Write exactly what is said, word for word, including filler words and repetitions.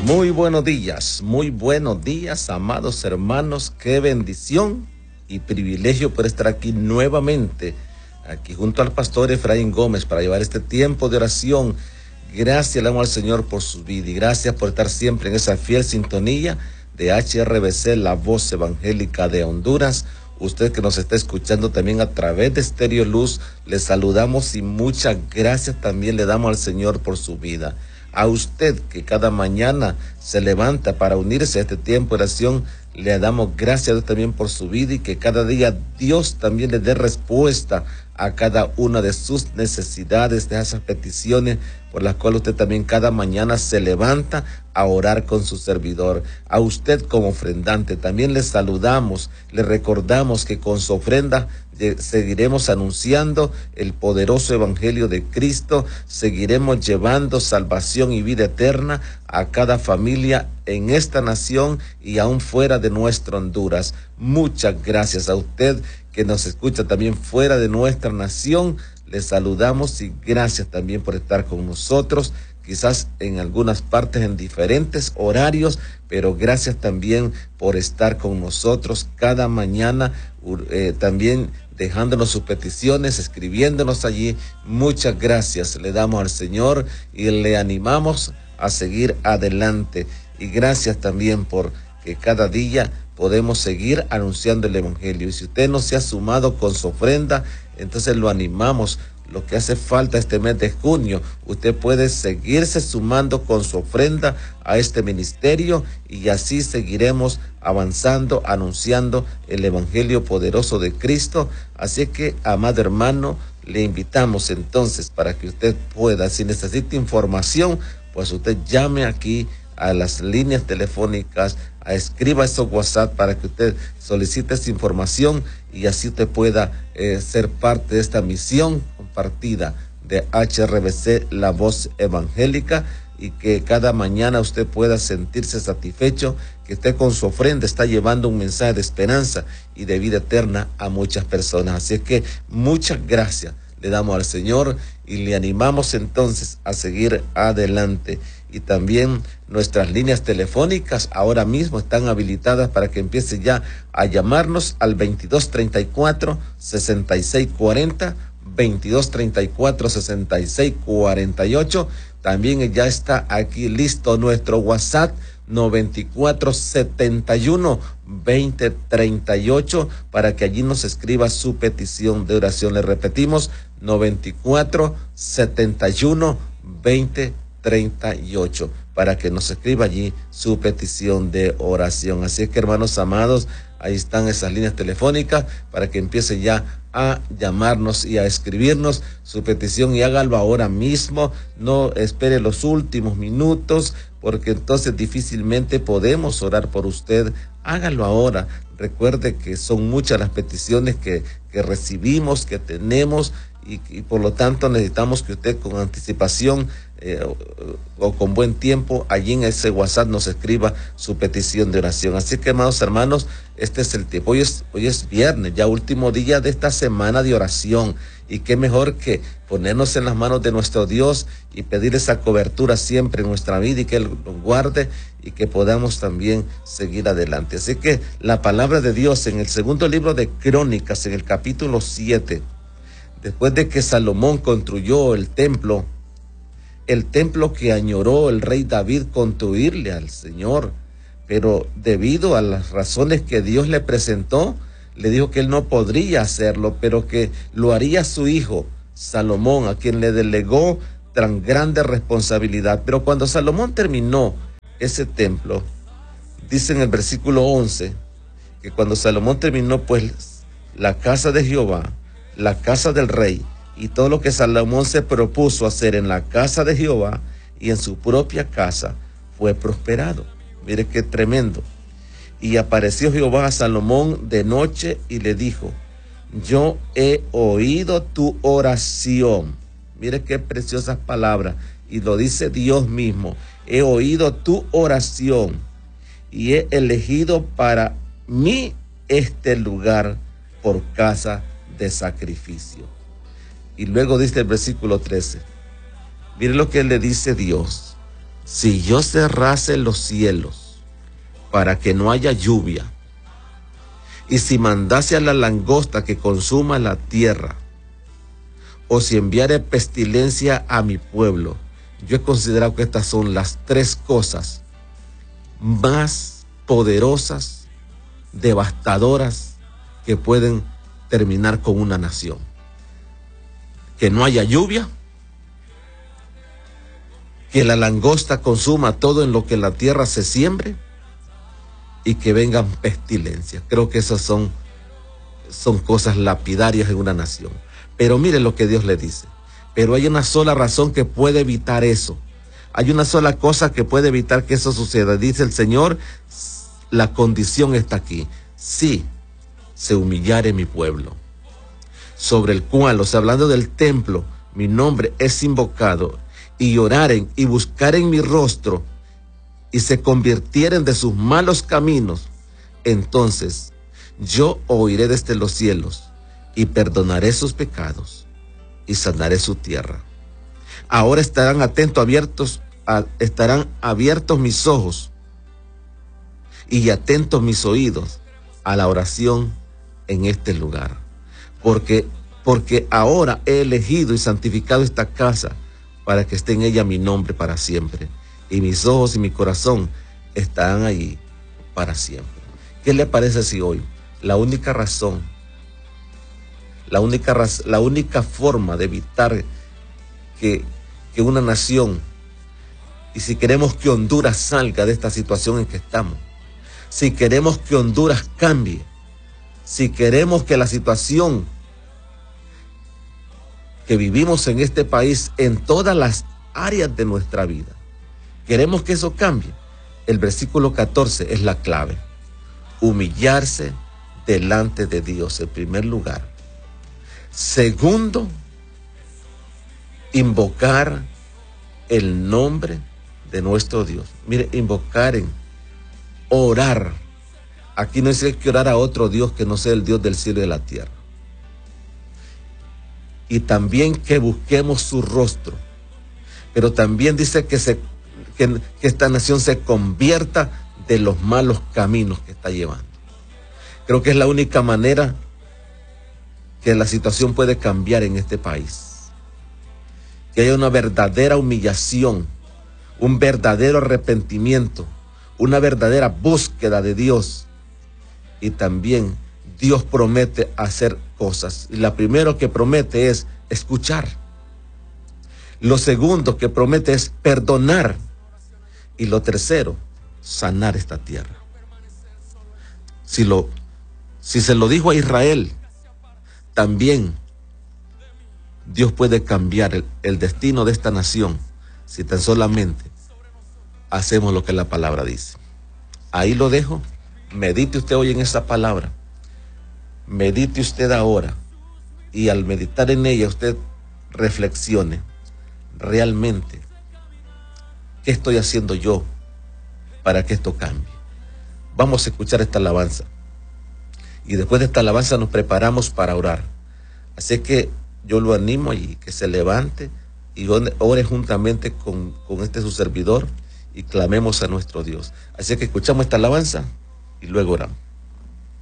Muy buenos días, muy buenos días, amados hermanos. Qué bendición y privilegio por estar aquí nuevamente, aquí junto al pastor Efraín Gómez, para llevar este tiempo de oración. Gracias le damos al Señor por su vida y gracias por estar siempre en esa fiel sintonía de H R B C, la voz evangélica de Honduras. Usted que nos está escuchando también a través de Estéreo Luz, le saludamos y muchas gracias también le damos al Señor por su vida. A usted que cada mañana se levanta para unirse a este tiempo de oración, le damos gracias a Dios también por su vida y que cada día Dios también le dé respuesta a cada una de sus necesidades, de esas peticiones por las cuales usted también cada mañana se levanta a orar con su servidor. A usted como ofrendante también le saludamos, le recordamos que con su ofrenda eh, seguiremos anunciando el poderoso evangelio de Cristo, seguiremos llevando salvación y vida eterna a cada familia en esta nación y aún fuera de nuestro Honduras. Muchas gracias a usted que nos escucha también fuera de nuestra nación. Les saludamos y gracias también por estar con nosotros, quizás en algunas partes en diferentes horarios, pero gracias también por estar con nosotros cada mañana, eh, también dejándonos sus peticiones, escribiéndonos allí. Muchas gracias le damos al Señor y le animamos a seguir adelante. Y gracias también por que cada día podemos seguir anunciando el evangelio. Y si usted no se ha sumado con su ofrenda, entonces lo animamos. Lo que hace falta este mes de junio, usted puede seguirse sumando con su ofrenda a este ministerio y así seguiremos avanzando, anunciando el evangelio poderoso de Cristo. Así que, amado hermano, le invitamos entonces para que usted pueda, si necesita información, pues usted llame aquí a las líneas telefónicas, a escriba esos WhatsApp para que usted solicite esa información y así usted pueda eh, ser parte de esta misión compartida de H R B C, la voz evangélica, y que cada mañana usted pueda sentirse satisfecho que usted con su ofrenda está llevando un mensaje de esperanza y de vida eterna a muchas personas. Así es que muchas gracias le damos al Señor y le animamos entonces a seguir adelante. Y también nuestras líneas telefónicas ahora mismo están habilitadas para que empiece ya a llamarnos al veintidós treinta y cuatro, sesenta y seis cuarenta, veintidós treinta y cuatro, sesenta y seis cuarenta y ocho. También ya está aquí listo nuestro WhatsApp noventa y cuatro setenta y uno veinte treinta y ocho para que allí nos escriba su petición de oración. Le repetimos, noventa y cuatro setenta y uno veinte treinta y ocho para que nos escriba allí su petición de oración. Así es que, hermanos amados, ahí están esas líneas telefónicas para que empiece ya a llamarnos y a escribirnos su petición, y hágalo ahora mismo, no espere los últimos minutos, porque entonces difícilmente podemos orar por usted. Hágalo ahora. Recuerde que son muchas las peticiones que, que recibimos, que tenemos, y, y por lo tanto necesitamos que usted con anticipación eh, o, o con buen tiempo allí en ese WhatsApp nos escriba su petición de oración. Así que, amados hermanos, este es el tiempo. Hoy es, hoy es viernes, ya último día de esta semana de oración, y qué mejor que ponernos en las manos de nuestro Dios y pedir esa cobertura siempre en nuestra vida y que Él nos guarde y que podamos también seguir adelante. Así que la palabra de Dios en el segundo libro de Crónicas, en el capítulo siete, después de que Salomón construyó el templo, el templo que añoró el rey David construirle al Señor, pero debido a las razones que Dios le presentó, le dijo que él no podría hacerlo, pero que lo haría su hijo Salomón, a quien le delegó tan grande responsabilidad. Pero cuando Salomón terminó ese templo, dice en el versículo once, que cuando Salomón terminó pues la casa de Jehová, la casa del rey, y todo lo que Salomón se propuso hacer en la casa de Jehová y en su propia casa, fue prosperado. Mire qué tremendo. Y apareció Jehová a Salomón de noche y le dijo: yo he oído tu oración. Mire qué preciosas palabras. Y lo dice Dios mismo: he oído tu oración y he elegido para mí este lugar por casa de sacrificio. Y luego dice el versículo trece. Mire lo que le dice Dios: si yo cerrase los cielos para que no haya lluvia, y si mandase a la langosta que consuma la tierra, o si enviare pestilencia a mi pueblo, yo he considerado que estas son las tres cosas más poderosas, devastadoras, que pueden terminar con una nación. Que no haya lluvia, que la langosta consuma todo en lo que la tierra se siembre, y que vengan pestilencias. Creo que esas son, son cosas lapidarias en una nación. Pero mire lo que Dios le dice. Pero hay una sola razón que puede evitar eso. Hay una sola cosa que puede evitar que eso suceda. Dice el Señor, la condición está aquí. Si se humillare mi pueblo, sobre el cual, o sea, hablando del templo, mi nombre es invocado, y oraren y buscaren mi rostro, y se convirtieren de sus malos caminos, entonces yo oiré desde los cielos y perdonaré sus pecados y sanaré su tierra. Ahora estarán atentos, abiertos, a, estarán abiertos mis ojos y atentos mis oídos a la oración en este lugar, porque porque ahora he elegido y santificado esta casa para que esté en ella mi nombre para siempre. Y mis ojos y mi corazón estarán allí para siempre. ¿Qué le parece si hoy la única razón, la única, la única forma de evitar que, que una nación, y si queremos que Honduras salga de esta situación en que estamos, si queremos que Honduras cambie, si queremos que la situación que vivimos en este país, en todas las áreas de nuestra vida, queremos que eso cambie, el versículo catorce es la clave. Humillarse delante de Dios en primer lugar. Segundo, invocar el nombre de nuestro Dios. Mire, invocar en orar. Aquí no dice que orar a otro Dios que no sea el Dios del cielo y de la tierra. Y también que busquemos su rostro. Pero también dice que se Que, que esta nación se convierta de los malos caminos que está llevando. Creo que es la única manera que la situación puede cambiar en este país. Que haya una verdadera humillación, un verdadero arrepentimiento, una verdadera búsqueda de Dios. Y también Dios promete hacer cosas. Y la primera que promete es escuchar. Lo segundo que promete es perdonar. Y lo tercero, sanar esta tierra. Si, lo, si se lo dijo a Israel, también Dios puede cambiar el, el destino de esta nación si tan solamente hacemos lo que la palabra dice. Ahí lo dejo. Medite usted hoy en esa palabra. Medite usted ahora. Y al meditar en ella, usted reflexione realmente. ¿Qué estoy haciendo yo para que esto cambie? Vamos a escuchar esta alabanza. Y después de esta alabanza nos preparamos para orar. Así que yo lo animo y que se levante y ore juntamente con, con este su servidor y clamemos a nuestro Dios. Así que escuchamos esta alabanza y luego oramos.